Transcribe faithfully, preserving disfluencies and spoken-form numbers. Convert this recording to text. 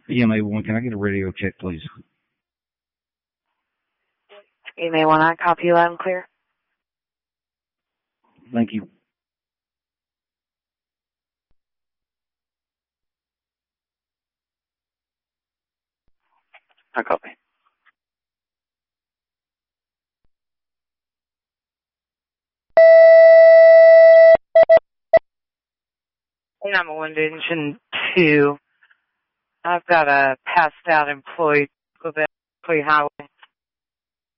E M A one, can I get a radio check, please? E M A one, I copy you loud and clear. Thank you. I copy. I'm a one engine two. I've got a passed out employee, Quebec Highway.